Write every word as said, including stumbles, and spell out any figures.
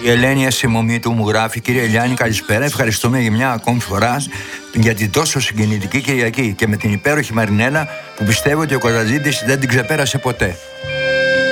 Η Ελένη Ασημομήτου μου γράφει: Κύριε Ελιάννη, καλησπέρα. Ευχαριστούμε για μια ακόμη φορά για την τόσο συγκινητική Κυριακή και με την υπέροχη Μαρινέλα που πιστεύω ότι ο Κωνσταντίνης δεν την ξεπέρασε ποτέ.